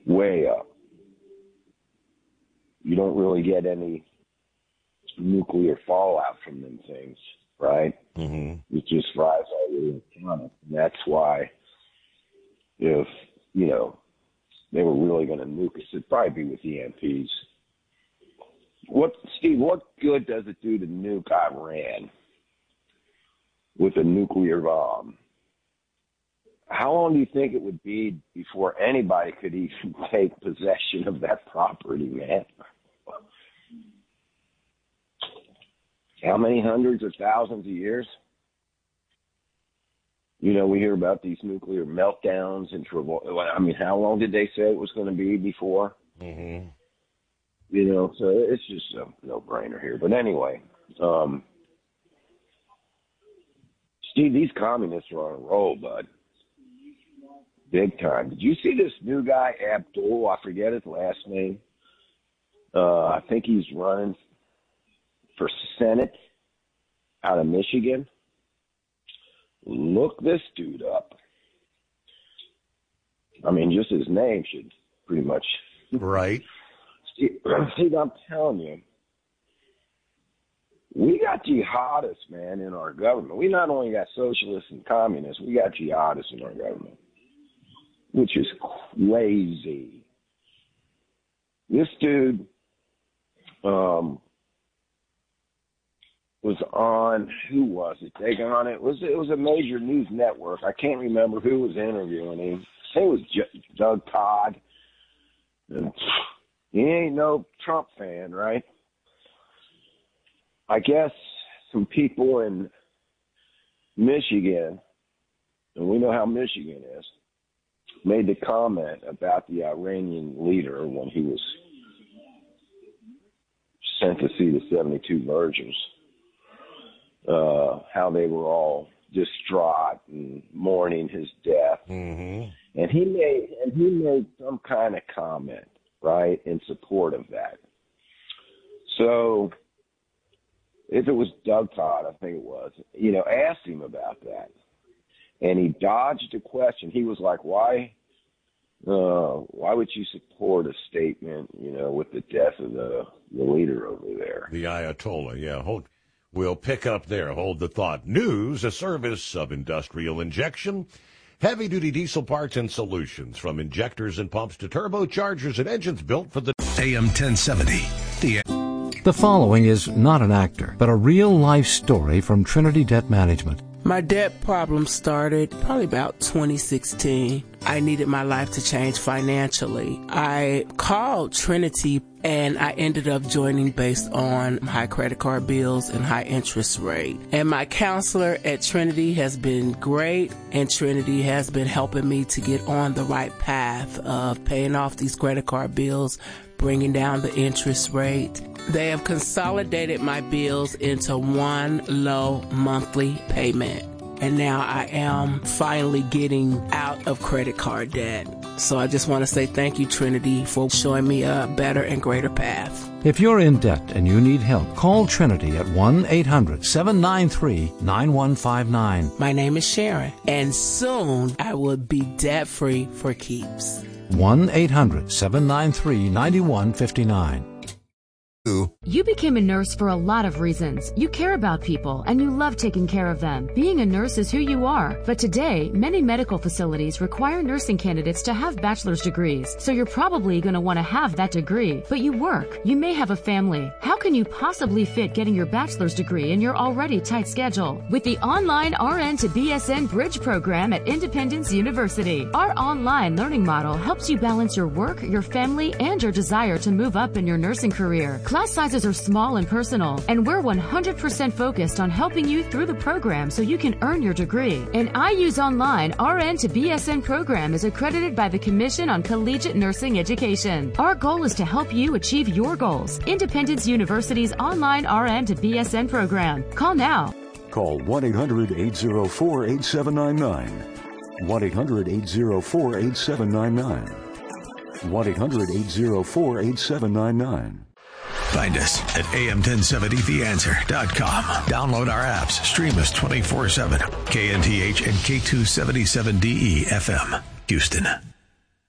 way up. You don't really get any nuclear fallout from them things, right? Mm-hmm. It just fries all the electronics. And that's why if, they were really going to nuke us, it'd probably be with EMPs. Steve, what good does it do to nuke Iran with a nuclear bomb? How long do you think it would be before anybody could even take possession of that property, man? How many hundreds of thousands of years? We hear about these nuclear meltdowns and how long did they say it was going to be before? Mm-hmm. So it's just a no-brainer here. But anyway, Steve, these communists are on a roll, bud. Big time. Did you see this new guy, Abdul? I forget his last name. I think he's running for Senate out of Michigan. Look this dude up. I mean, just his name should pretty much... Right. See, I'm telling you, we got jihadists, man, in our government. We not only got socialists and communists, we got jihadists in our government, which is crazy. This dude was on, who was it? They got on it. It was a major news network. I can't remember who was interviewing him. I think it was Doug Todd. And he ain't no Trump fan, right? I guess some people in Michigan, and we know how Michigan is, made the comment about the Iranian leader when he was sent to see the 72 virgins, how they were all distraught and mourning his death. Mm-hmm. And he made some kind of comment, right, in support of that. So if it was Doug Todd, I think it was, asked him about that. And he dodged a question. He was like, why would you support a statement, with the death of the leader over there? The Ayatollah, yeah. We'll pick up there. Hold the thought. News, a service of Industrial Injection. Heavy-duty diesel parts and solutions, from injectors and pumps to turbochargers and engines built for the AM 1070. The following is not an actor, but a real-life story from Trinity Debt Management. My debt problem started probably about 2016. I needed my life to change financially. I called Trinity and I ended up joining based on high credit card bills and high interest rate. And my counselor at Trinity has been great, and Trinity has been helping me to get on the right path of paying off these credit card bills, bringing down the interest rate. They have consolidated my bills into one low monthly payment. And now I am finally getting out of credit card debt. So I just want to say thank you, Trinity, for showing me a better and greater path. If you're in debt and you need help, call Trinity at 1-800-793-9159. My name is Sharon, and soon I will be debt-free for keeps. 1-800-793-9159. You became a nurse for a lot of reasons. You care about people and you love taking care of them. Being a nurse is who you are. But today, many medical facilities require nursing candidates to have bachelor's degrees. So you're probably going to want to have that degree. But you work. You may have a family. How can you possibly fit getting your bachelor's degree in your already tight schedule? With the online RN to BSN Bridge program at Independence University, our online learning model helps you balance your work, your family, and your desire to move up in your nursing career. Class sizes are small and personal, and we're 100% focused on helping you through the program so you can earn your degree. An IU's Online RN to BSN program is accredited by the Commission on Collegiate Nursing Education. Our goal is to help you achieve your goals. Independence University's Online RN to BSN program. Call now. Call 1-800-804-8799. 1-800-804-8799. 1-800-804-8799. Find us at am1070theanswer.com. Download our apps. Stream us 24/7. KNTH and K277DE FM, Houston.